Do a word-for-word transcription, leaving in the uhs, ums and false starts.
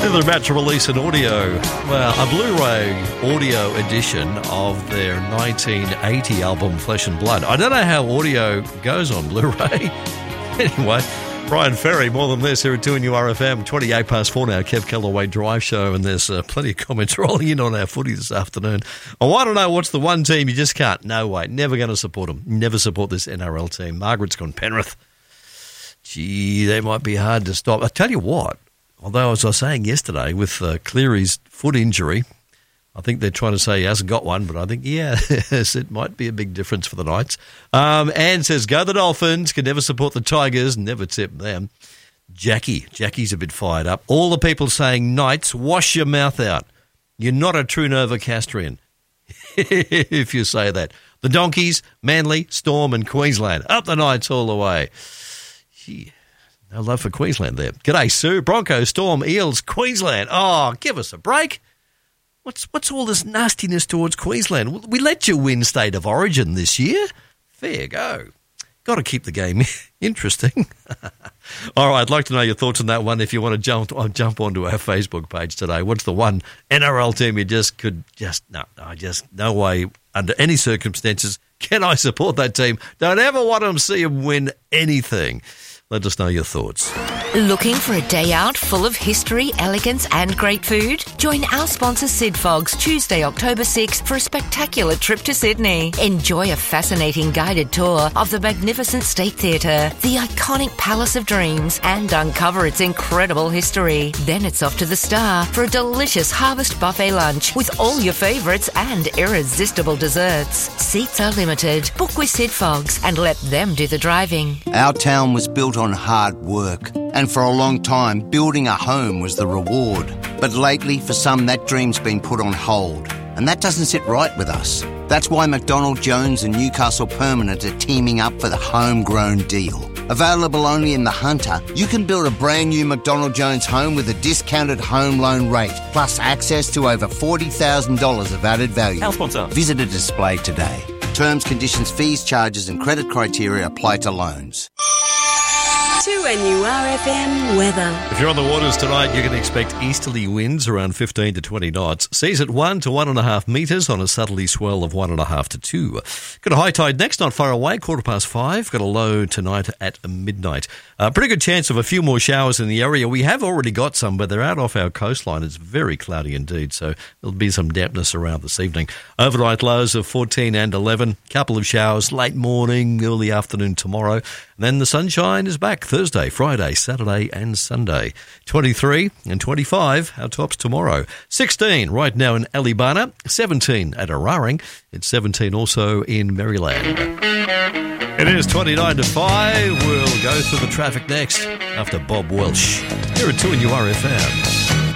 They're about to release an audio, well, a Blu-ray audio edition of their nineteen eighty album Flesh and Blood. I don't know how audio goes on Blu-ray. Anyway, Brian Ferry, more than this, here at two N U R F M, twenty-eight past four now, Kev Callaway Drive Show, and there's uh, plenty of comments rolling in on our footy this afternoon. I want to know what's the one team you just can't, no way, never going to support them, never support this N R L team. Margaret's gone Penrith. Gee, they might be hard to stop. I tell you what, although as I was saying yesterday with uh, Cleary's foot injury, I think they're trying to say he hasn't got one, but I think, yeah, yes, it might be a big difference for the Knights. Um, Anne says, go the Dolphins, can never support the Tigers, never tip them. Jackie, Jackie's a bit fired up. All the people saying, Knights, wash your mouth out. You're not a true Novocastrian, if you say that. The Donkeys, Manly, Storm and Queensland. Up the Knights all the way. Gee, no love for Queensland there. G'day, Sue. Broncos, Storm, Eels, Queensland. Oh, give us a break. What's what's all this nastiness towards Queensland? We let you win State of Origin this year. Fair go. Got to keep the game interesting. All right, I'd like to know your thoughts on that one if you want to jump jump onto our Facebook page today. What's the one N R L team you just could just, no, no, just no way, under any circumstances, can I support that team? Don't ever want to see them win anything. Let us know your thoughts. Looking for a day out full of history, elegance and great food? Join our sponsor Sid Fogs Tuesday, October sixth for a spectacular trip to Sydney. Enjoy a fascinating guided tour of the magnificent State Theatre, the iconic Palace of Dreams, and uncover its incredible history. Then it's off to the Star for a delicious harvest buffet lunch with all your favourites and irresistible desserts. Seats are limited. Book with Sid Fogs and let them do the driving. Our town was built on hard work, and for a long time, building a home was the reward. But lately, for some, that dream's been put on hold, and that doesn't sit right with us. That's why McDonald Jones and Newcastle Permanent are teaming up for the homegrown deal. Available only in the Hunter, you can build a brand new McDonald Jones home with a discounted home loan rate, plus access to over forty thousand dollars of added value. Our sponsor. Visit a display today. Terms, conditions, fees, charges and credit criteria apply to loans. two N U R F M weather. If you're on the waters tonight, you can expect easterly winds around fifteen to twenty knots. Seas at one to one and a half metres on a southerly swell of one and a half to two. Got a high tide next, not far away, quarter past five. Got a low tonight at midnight. Uh, pretty good chance of a few more showers in the area. We have already got some, but they're out off our coastline. It's very cloudy indeed, so there'll be some dampness around this evening. Overnight lows of fourteen and eleven. Couple of showers late morning, early afternoon tomorrow. And then the sunshine is back Thursday, Friday, Saturday and Sunday. twenty-three and twenty-five, our tops tomorrow. sixteen right now in Alibana, seventeen at Araring. It's seventeen also in Maryland. It is twenty-nine to five. We'll go through the traffic next after Bob Welsh here at two N U R F M.